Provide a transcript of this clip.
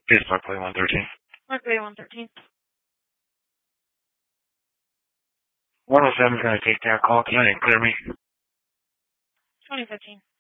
Please Parkway 113. Parkway 113. 107 is going to take that call. Can you clear me? 2015.